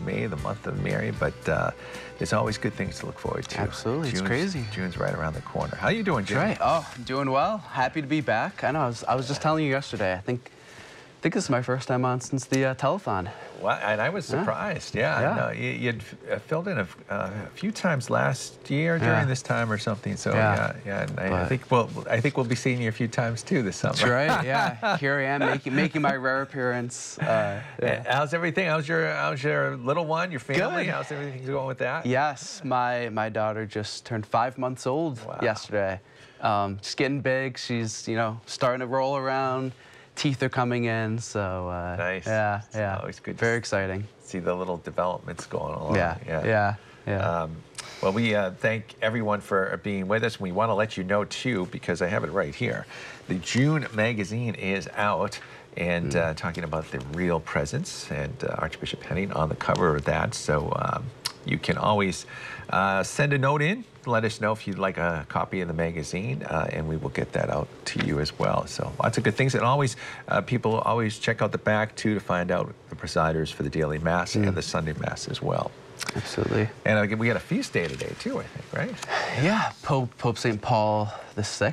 May, the month of Mary, but there's always good things to look forward to. Absolutely, it's crazy. June's right around the corner. How you doing, Jim? That's right. Oh, I'm doing well. Happy to be back. I know. I was just telling you yesterday. I think this is my first time on since the telethon. Well, and I was surprised. Yeah. No, you'd filled in a few times last year during this time or something. So yeah. And I think we'll be seeing you a few times too this summer. That's right. Yeah. Here I am making my rare appearance. How's everything? How's your little one? Your family? Good. How's everything going with that? Yes, my daughter just turned 5 months old yesterday. Just getting big. She's starting to roll around. Teeth are coming in, so nice. Yeah. Always good. Very exciting. See the little developments going along. Yeah. Well, we thank everyone for being with us. We want to let you know too, because I have it right here. The June magazine is out, and talking about the real presence, and Archbishop Henning on the cover of that. So you can always send a note in. Let us know if you'd like a copy of the magazine, and we will get that out to you as well. So lots of good things. And always, people always check out the back, too, to find out the presiders for the daily Mass and the Sunday Mass as well. Absolutely. And we got a feast day today, too, I think, right? Yeah, Pope St. Paul VI.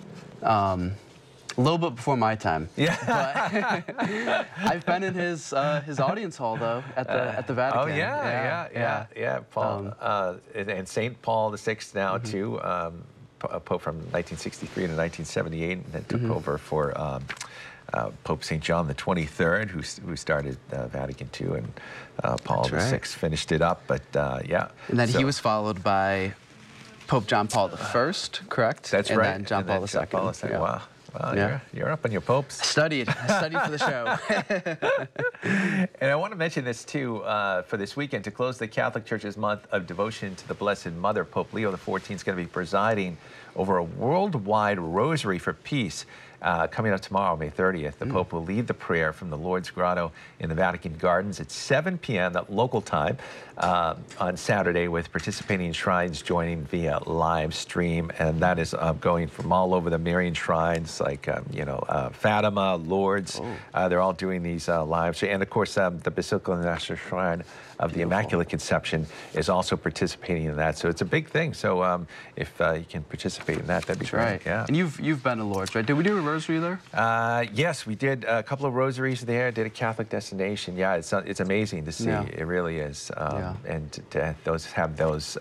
A little bit before my time. Yeah. But I've been in his audience hall though at the Vatican. Oh yeah. Paul and Saint Paul VI now too. A Pope from 1963 to 1978, and then took over for Pope St. John the 23rd, who started Vatican II, and Paul VI finished it up. But yeah. And then he was followed by Pope John Paul I, correct? That's and right. Then John Paul II. Yeah. Wow. Well, you're up on your popes. I studied for the show. And I want to mention this too, for this weekend, to close the Catholic Church's month of devotion to the Blessed Mother, Pope Leo XIV is going to be presiding over a worldwide rosary for peace. Coming up tomorrow, May 30th, the Pope will lead the prayer from the Lord's Grotto in the Vatican Gardens at 7 p.m. at local time on Saturday, with participating shrines joining via live stream. And that is going from all over the Marian shrines, like, Fatima, Lourdes. They're all doing these live streams. And, of course, the Basilica National Shrine of the Immaculate Conception is also participating in that. So it's a big thing. So if you can participate in that, that'd be great. Yeah. And you've been to Lourdes, right? Did we do a rosary there? Yes, we did a couple of rosaries there. Did a Catholic destination. Yeah, it's amazing to see. It really is. And to have those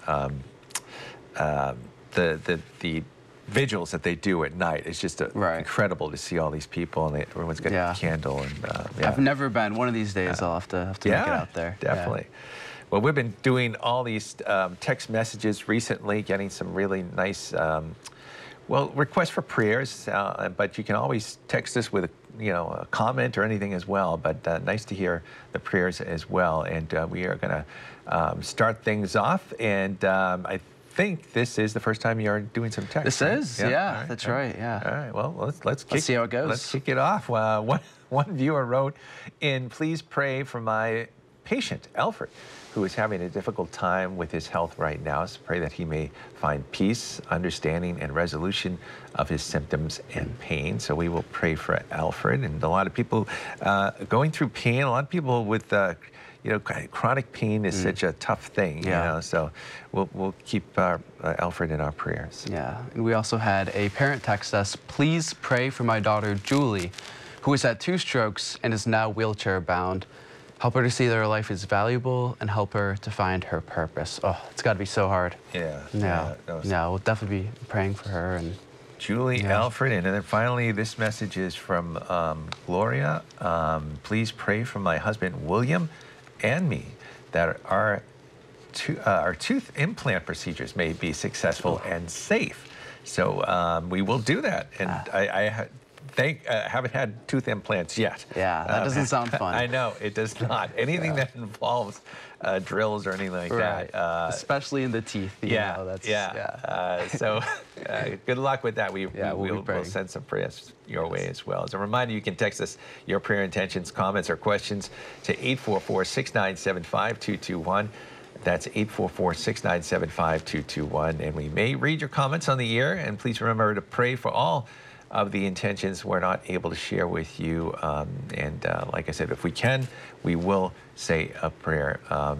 the vigils that they do at night. It's just incredible to see all these people, and everyone's got a candle. And I've never been. One of these days, I'll have to make it out there. Definitely. Well, we've been doing all these text messages recently, getting some really nice requests for prayers, but you can always text us with a comment or anything as well. But nice to hear the prayers as well. And we are going to start things off. And I think this is the first time you're doing some text. This is, that's right. Yeah. All right. Well, let's see how it goes. Let's kick it off. One viewer wrote in, "Please pray for my patient Alfred, who is having a difficult time with his health right now. So pray that he may find peace, understanding, and resolution of his symptoms and pain." So we will pray for Alfred. And a lot of people going through pain, a lot of people with chronic pain is such a tough thing, so we'll keep Alfred in our prayers. Yeah, and we also had a parent text us, "Please pray for my daughter Julie, who has had 2 strokes and is now wheelchair bound. Help her to see that her life is valuable and help her to find her purpose." Oh, it's got to be so hard. Yeah. We'll definitely be praying for her. And Julie, Alfred, and then finally this message is from Gloria. "Please pray for my husband William and me that our tooth implant procedures may be successful and safe." So we will do that. And I haven't had tooth implants yet. Yeah, that doesn't sound fun. I know, it does not. Anything that involves drills or anything like that. Especially in the teeth. So good luck with that. We'll send some prayers your way as well. As a reminder, you can text us your prayer intentions, comments, or questions to 844-697-5221. That's 844-697-5221. And we may read your comments on the air. And please remember to pray for all of the intentions we're not able to share with you. And like I said, if we can, we will say a prayer.